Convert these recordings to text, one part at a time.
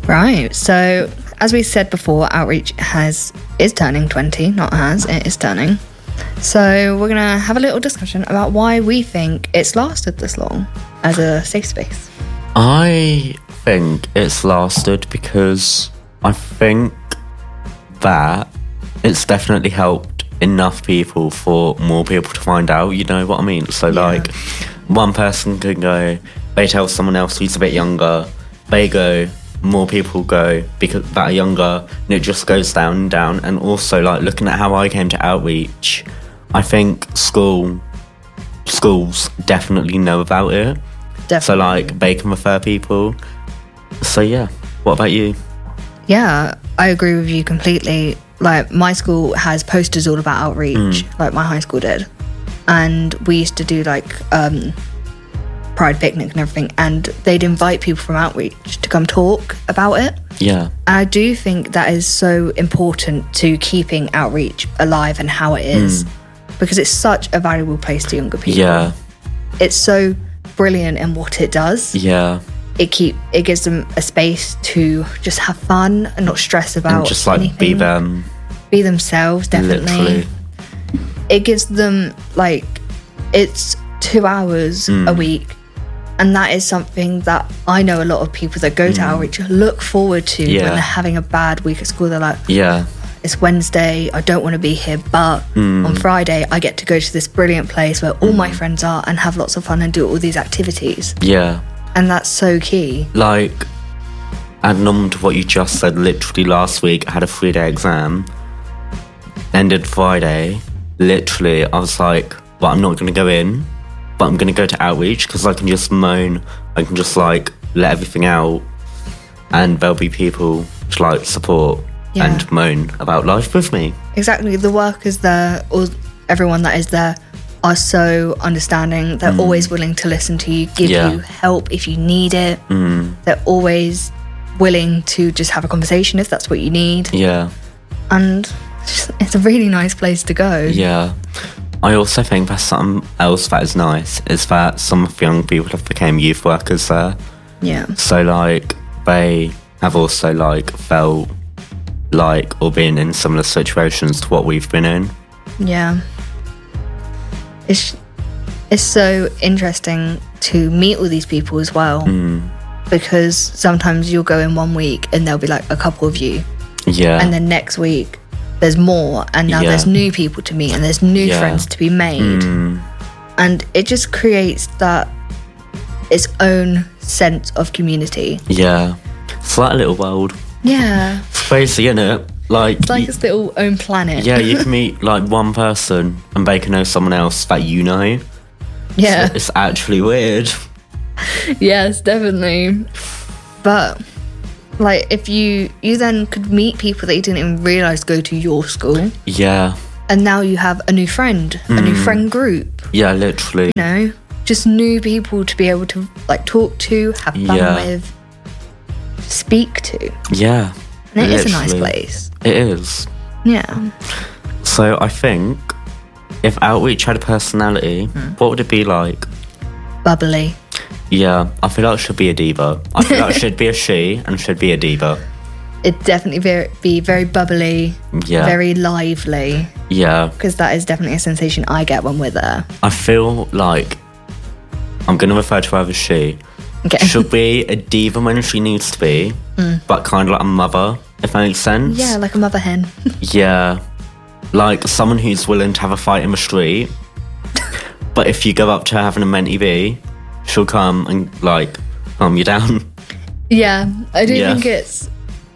Right. So, as we said before, Outreach is turning 20, not has, it is turning. So, we're going to have a little discussion about why we think it's lasted this long as a safe space. I think it's lasted because I think that it's definitely helped enough people for more people to find out, you know what I mean? So, like, one person can go, they tell someone else who's a bit younger, they go, more people go because that are younger, and it just goes down and down. And also, like, looking at how I came to Outreach, I think schools definitely know about it. Definitely. So, like, they can refer people. So, yeah. What about you? Yeah, I agree with you completely. Like, my school has posters all about Outreach, like my high school did. And we used to do, like, Pride picnic and everything, and they'd invite people from Outreach to come talk about it. Yeah. I do think that is so important to keeping Outreach alive and how it is, because it's such a valuable place to younger people. Yeah. It's so brilliant in what it does. Yeah. It gives them a space to just have fun and not stress about And just, like, anything. be them. Be themselves, definitely. Literally. It gives them, like, it's 2 hours a week. And that is something that I know a lot of people that go to Outreach look forward to when they're having a bad week at school. They're like, Yeah. it's Wednesday, I don't want to be here, but on Friday I get to go to this brilliant place where all my friends are and have lots of fun and do all these activities. Yeah. And that's so key. Like, adding on to what you just said, literally last week I had a 3-day exam, ended Friday. Literally, I was like, well, I'm not going to go in, but I'm going to go to Outreach because I can just moan, I can just, like, let everything out, and there'll be people to, like, support and moan about life with me. Exactly. The workers there, or everyone that is there, are so understanding. They're always willing to listen to you, give you help if you need it. They're always willing to just have a conversation if that's what you need. Yeah. And it's a really nice place to go. Yeah. I also think that's something else that is nice, is that some of the young people have become youth workers there. Yeah. So, like, they have also, like, felt like or been in similar situations to what we've been in. Yeah. It's so interesting to meet all these people as well, because sometimes you'll go in one week and there'll be like a couple of you, and then next week there's more, and now there's new people to meet and there's new friends to be made, and it just creates that its own sense of community. Yeah, it's like a little world. Yeah, It's crazy, isn't it? Like, it's like its little own planet. Yeah, you can meet, like, one person and they can know someone else that you know. Yeah. So it's actually weird. Yes, definitely. But, like, if you then could meet people that you didn't even realise go to your school. Yeah. And now you have a new friend, a new friend group. Yeah, literally. You know, just new people to be able to, like, talk to, have fun with, speak to. Yeah. And it is a nice place. It is. Yeah. So I think if Outreach had a personality, what would it be like? Bubbly. Yeah, I feel like it should be a diva. I feel like it should be a she and should be a diva. It'd definitely be very bubbly, very lively. Yeah. Because that is definitely a sensation I get when we're there. I feel like I'm going to refer to her as she. Okay. Should be a diva when she needs to be, but kind of like a mother, if that makes sense. Yeah, like a mother hen. Yeah. Like someone who's willing to have a fight in the street, but if you go up to her having a mentee bee, she'll come and, like, calm you down. Yeah, I do think it's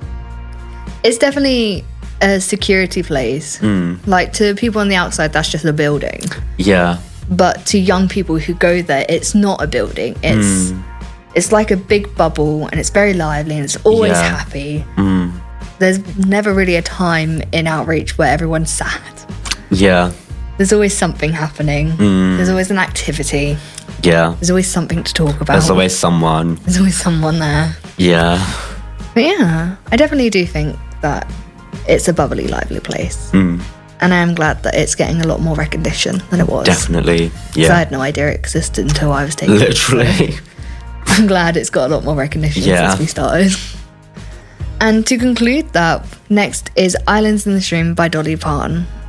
definitely a security place. Like, to people on the outside, that's just a building. Yeah. But to young people who go there, it's not a building. It's like a big bubble, and it's very lively, and it's always happy. There's never really a time in Outreach where everyone's sad. Yeah. There's always something happening. There's always an activity. Yeah. There's always something to talk about. There's always someone. There's always someone there. Yeah. But yeah, I definitely do think that it's a bubbly, lively place. And I am glad that it's getting a lot more recognition than it was. Definitely. Because Yeah. I had no idea it existed until I was taken. Literally. So I'm glad it's got a lot more recognition since we started. And to conclude that, next is Islands in the Stream by Dolly Parton.